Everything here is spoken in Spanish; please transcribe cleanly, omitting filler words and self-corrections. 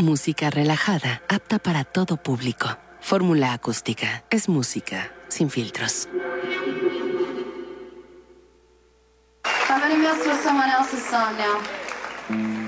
Música relajada, apta para todo público. Fórmula Acústica. Es música sin filtros. I'm gonna mess with someone else's song now.